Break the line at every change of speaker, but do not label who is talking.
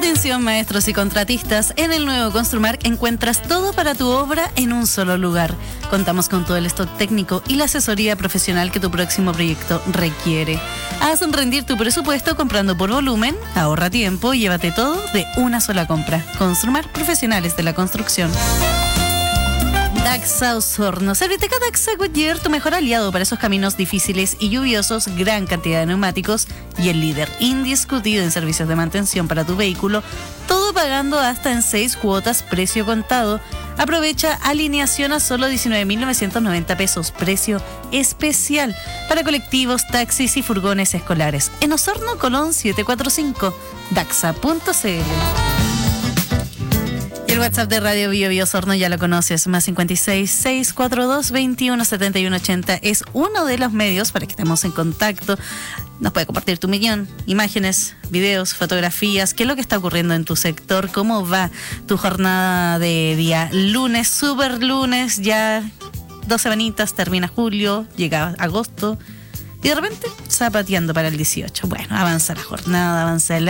Atención maestros y contratistas, en el nuevo Construmark encuentras todo para tu obra en un solo lugar. Contamos con todo el stock técnico y la asesoría profesional que tu próximo proyecto requiere. Haz rendir tu presupuesto comprando por volumen, ahorra tiempo y llévate todo de una sola compra. Construmark, profesionales de la construcción. Daxa Osorno. Serviteca Daxa Goodyear, tu mejor aliado para esos caminos difíciles y lluviosos, gran cantidad de neumáticos y el líder indiscutido en servicios de mantención para tu vehículo, todo pagando hasta en 6 cuotas, precio contado. Aprovecha alineación a solo 19.990 pesos, precio especial para colectivos, taxis y furgones escolares. En Osorno, Colón 745, daxa.cl. El WhatsApp de Radio Bio Bio Osorno ya lo conoces, más 56 642 21 71 80. Es uno de los medios para que estemos en contacto. Nos puede compartir tu millón, imágenes, videos, fotografías, qué es lo que está ocurriendo en tu sector, cómo va tu jornada de día lunes, super lunes, ya 2 semanitas, termina julio, llega agosto y de repente zapateando para el 18. Bueno, avanza la jornada, avanza el